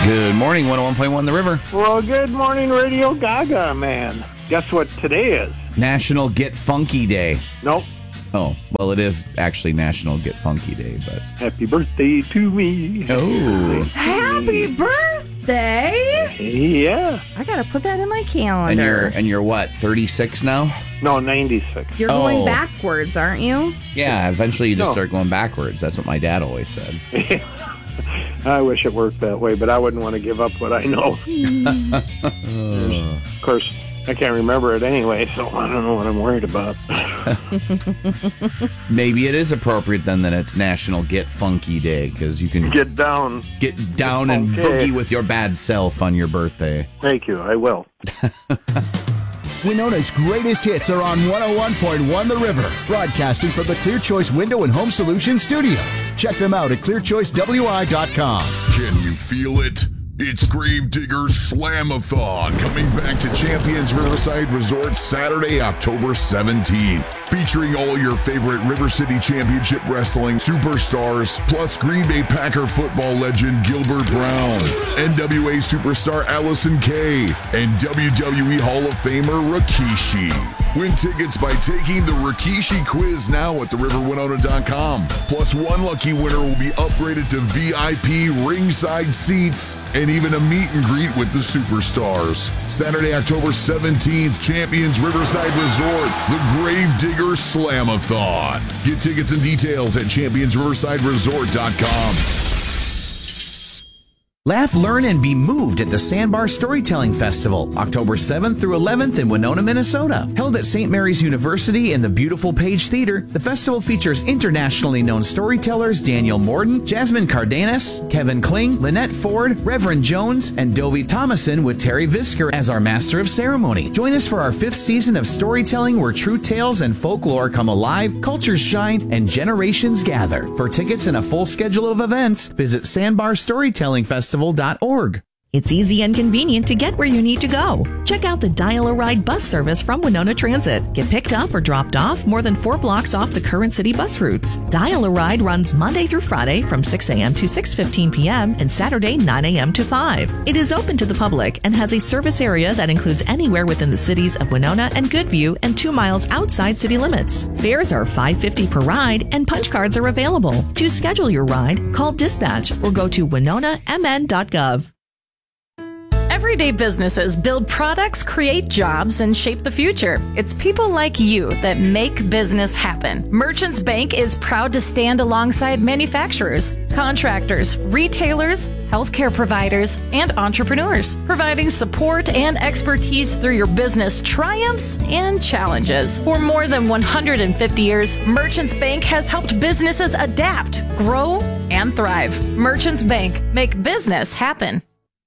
Good morning, 101.1 The River. Well, good morning, Radio Gaga, man. Guess what today is? National Get Funky Day. Nope. Oh, well, it is actually National Get Funky Day, but... Happy birthday to me. Oh. Happy birthday! Yeah. I gotta put that in my calendar. And you're what, 36 now? No, 96. You're going backwards, aren't you? Yeah, eventually you just start going backwards. That's what my dad always said. I wish it worked that way, but I wouldn't want to give up what I know. Of course, I can't remember it anyway, so I don't know what I'm worried about. Maybe it is appropriate then that it's National Get Funky Day, because you can Get down and boogie with your bad self on your birthday. Thank you, I will. Winona's greatest hits are on 101.1 The River, broadcasting from the Clear Choice Window and Home Solutions studio. Check them out at clearchoicewi.com. Can you feel it? It's Gravedigger Slamathon coming back to Champions Riverside Resort Saturday, October 17th. Featuring all your favorite River City Championship Wrestling superstars, plus Green Bay Packer football legend Gilbert Brown, NWA superstar Allison Kay, and WWE Hall of Famer Rikishi. Win tickets by taking the Rikishi quiz now at theriverwinona.com. Plus, one lucky winner will be upgraded to VIP ringside seats and even a meet and greet with the superstars. Saturday, October 17th, Champions Riverside Resort, the Gravedigger Slamathon. Get tickets and details at championsriversideresort.com. Laugh, learn, and be moved at the Sandbar Storytelling Festival, October 7th through 11th in Winona, Minnesota. Held at St. Mary's University in the beautiful Page Theater, the festival features internationally known storytellers Daniel Morden, Jasmine Cardenas, Kevin Kling, Lynette Ford, Reverend Jones, and Dovie Thomason with Terry Visker as our Master of Ceremony. Join us for our 5th season of storytelling where true tales and folklore come alive, cultures shine, and generations gather. For tickets and a full schedule of events, visit sandbarstorytellingfestival.org. It's easy and convenient to get where you need to go. Check out the Dial-A-Ride bus service from Winona Transit. Get picked up or dropped off more than 4 blocks off the current city bus routes. Dial-A-Ride runs Monday through Friday from 6 a.m. to 6:15 p.m. and Saturday 9 a.m. to 5. It is open to the public and has a service area that includes anywhere within the cities of Winona and Goodview and 2 miles outside city limits. Fares are $5.50 per ride and punch cards are available. To schedule your ride, call dispatch or go to winonamn.gov. Everyday businesses build products, create jobs, and shape the future. It's people like you that make business happen. Merchants Bank is proud to stand alongside manufacturers, contractors, retailers, healthcare providers, and entrepreneurs, providing support and expertise through your business triumphs and challenges. For more than 150 years, Merchants Bank has helped businesses adapt, grow, and thrive. Merchants Bank, make business happen.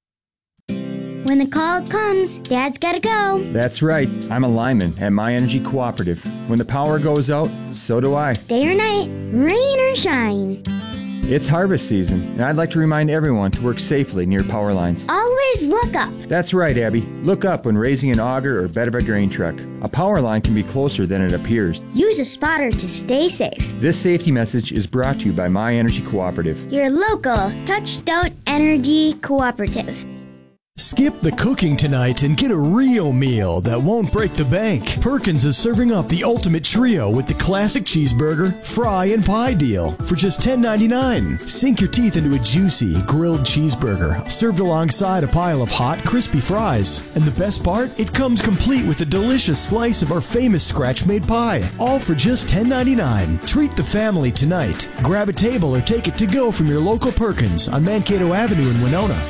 When the call comes, Dad's gotta go. That's right. I'm a lineman at My Energy Cooperative. When the power goes out, so do I. Day or night, rain or shine. It's harvest season, and I'd like to remind everyone to work safely near power lines. Always look up. That's right, Abby. Look up when raising an auger or bed of a grain truck. A power line can be closer than it appears. Use a spotter to stay safe. This safety message is brought to you by My Energy Cooperative. Your local Touchstone Energy Cooperative. Skip the cooking tonight and get a real meal that won't break the bank. Perkins is serving up the ultimate trio with the classic cheeseburger, fry, and pie deal for just $10.99. Sink your teeth into a juicy grilled cheeseburger served alongside a pile of hot, crispy fries. And the best part? It comes complete with a delicious slice of our famous scratch-made pie, all for just $10.99. Treat the family tonight. Grab a table or take it to go from your local Perkins on Mankato Avenue in Winona.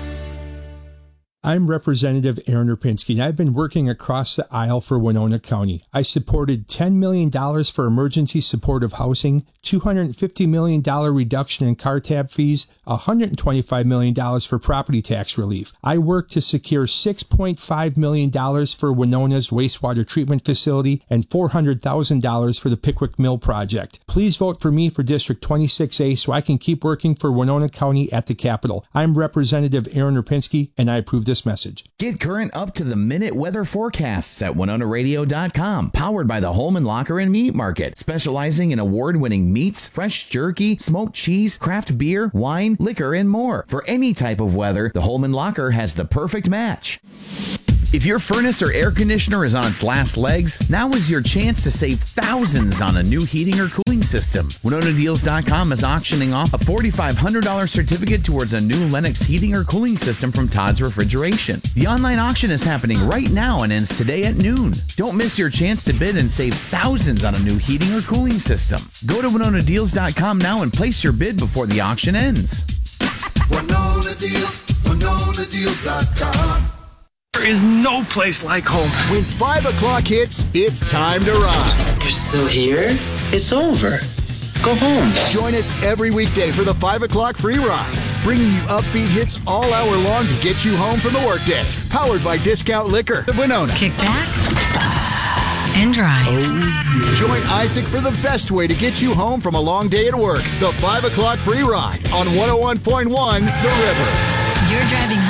I'm Representative Aaron Rapinski, and I've been working across the aisle for Winona County. I supported $10 million for emergency supportive housing, $250 million reduction in car tab fees, $125 million for property tax relief. I worked to secure $6.5 million for Winona's wastewater treatment facility and $400,000 for the Pickwick Mill project. Please vote for me for District 26A so I can keep working for Winona County at the Capitol. I'm Representative Aaron Rapinski, and I approve this this message. Get current up-to-the-minute weather forecasts at WinonaRadio.com. Powered by the Holman Locker and Meat Market, specializing in award-winning meats, fresh jerky, smoked cheese, craft beer, wine, liquor, and more. For any type of weather, the Holman Locker has the perfect match. If your furnace or air conditioner is on its last legs, now is your chance to save thousands on a new heating or cooling system. WinonaDeals.com is auctioning off a $4,500 certificate towards a new Lennox heating or cooling system from Todd's Refrigeration. The online auction is happening right now and ends today at noon. Don't miss your chance to bid and save thousands on a new heating or cooling system. Go to WinonaDeals.com now and place your bid before the auction ends. Winona Deals, WinonaDeals.com. There is no place like home. When 5 o'clock hits, it's time to ride. You're still here? It's over. Go home. Join us every weekday for the 5 o'clock free ride, bringing you upbeat hits all hour long to get you home from the workday. Powered by Discount Liquor of Winona. Kick back and drive. Oh, yeah. Join Isaac for the best way to get you home from a long day at work. The 5 o'clock free ride on 101.1 The River.